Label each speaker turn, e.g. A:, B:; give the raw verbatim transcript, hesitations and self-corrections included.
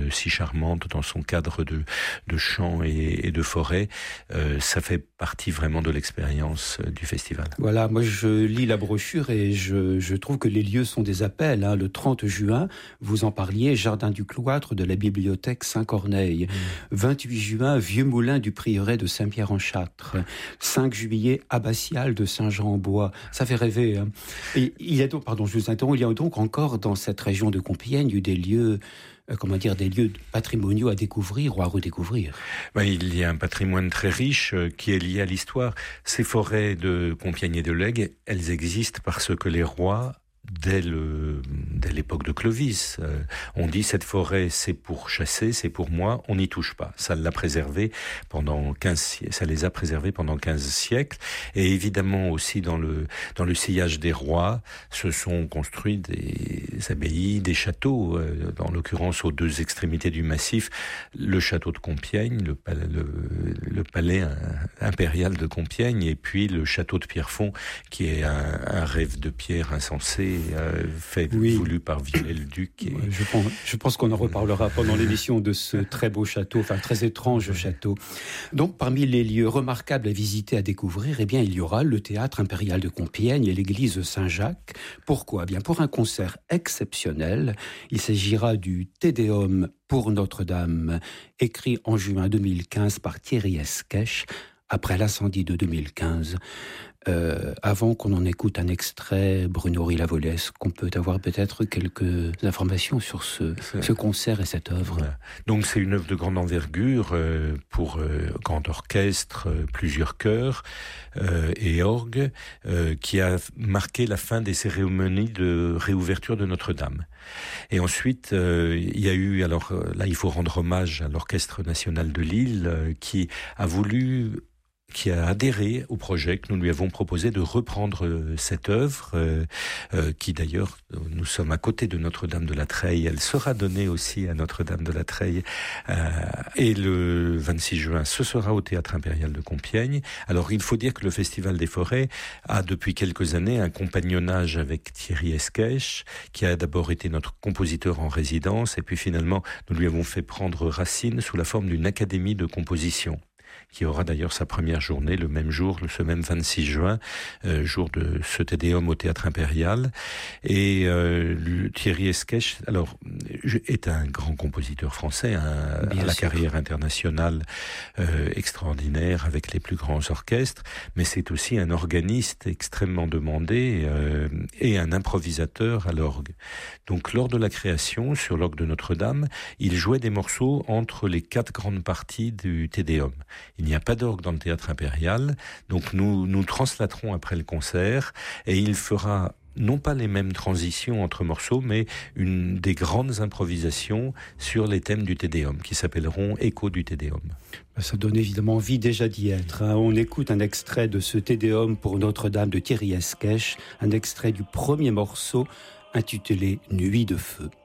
A: si charmante dans son cadre de, de chant et, et de forêt. Euh, ça fait partie vraiment de l'expérience du festival.
B: Voilà, moi je lis la brochure et je, je trouve que les lieux sont des appels. Hein. Le trente juin, vous en parliez, Jardin du Cloître de la bibliothèque Saint-Corneille. Mmh. vingt-huit juin, Vieux Moulin du prieuré de Saint-Pierre-en-Châtre. cinq juillet, Abbatiale de Saint-Jean-en-Bois. Ça fait rêver. Hein. Et il y a donc, pardon, je vous interromps, il y a donc encore dans cette région de Compiègne des lieux comment dire, des lieux patrimoniaux à découvrir ou à redécouvrir.
A: Ben, il y a un patrimoine très riche euh, qui est lié à l'histoire. Ces forêts de Compiègne et de Lègue, elles existent parce que les rois, dès le, dès l'époque de Clovis, euh, on dit cette forêt c'est pour chasser, c'est pour moi, on n'y touche pas. Ça l'a préservé pendant quinze, ça les a préservés pendant quinze siècles. Et évidemment aussi dans le, dans le sillage des rois, se sont construits des abbayes, des châteaux, euh, en l'occurrence aux deux extrémités du massif, le château de Compiègne, le, le, le palais impérial de Compiègne, et puis le château de Pierrefonds, qui est un, un rêve de pierre insensé, Euh, fait, oui. voulu par Viollet-le-Duc. Et...
B: Je pense, je pense qu'on en reparlera pendant l'émission de ce très beau château, enfin très étrange château. Donc, parmi les lieux remarquables à visiter, à découvrir, eh bien, il y aura le théâtre impérial de Compiègne et l'église Saint-Jacques. Pourquoi ? Eh bien, pour un concert exceptionnel, il s'agira du Te Deum pour Notre-Dame, écrit en juin deux mille quinze par Thierry Esquèche, après l'incendie de deux mille quinze. Euh, avant qu'on en écoute un extrait, Bruno Rilavolès, qu'on peut avoir peut-être quelques informations sur ce, ce concert et cette œuvre.
A: Voilà. Donc c'est une œuvre de grande envergure euh, pour euh, grand orchestre, euh, plusieurs chœurs euh, et orgues, euh, qui a marqué la fin des cérémonies de réouverture de Notre-Dame. Et ensuite, euh, il y a eu, alors là il faut rendre hommage à l'Orchestre National de Lille, euh, qui a voulu... qui a adhéré au projet que nous lui avons proposé de reprendre cette œuvre, euh, euh, qui d'ailleurs, nous sommes à côté de Notre-Dame de la Treille, elle sera donnée aussi à Notre-Dame de la Treille, euh, et le vingt-six juin, ce sera au Théâtre Impérial de Compiègne. Alors il faut dire que le Festival des Forêts a depuis quelques années un compagnonnage avec Thierry Esquèche, qui a d'abord été notre compositeur en résidence, et puis finalement, nous lui avons fait prendre racine sous la forme d'une académie de composition, qui aura d'ailleurs sa première journée le même jour, ce même vingt-six juin, euh, jour de ce Te Deum au Théâtre Impérial. Et euh, Thierry Esquèche, alors, est un grand compositeur français, hein, à la carrière internationale euh, extraordinaire, avec les plus grands orchestres, mais c'est aussi un organiste extrêmement demandé euh, et un improvisateur à l'orgue. Donc, lors de la création, sur l'orgue de Notre-Dame, il jouait des morceaux entre les quatre grandes parties du Te Deum. Il n'y a pas d'orgue dans le Théâtre Impérial, donc nous nous translaterons après le concert, et il fera non pas les mêmes transitions entre morceaux, mais une des grandes improvisations sur les thèmes du Te Deum, qui s'appelleront Écho du Te Deum.
B: Ça donne évidemment envie déjà d'y être. Hein. On écoute un extrait de ce Te Deum pour Notre-Dame de Thierry Esquèche, un extrait du premier morceau intitulé Nuit de feu.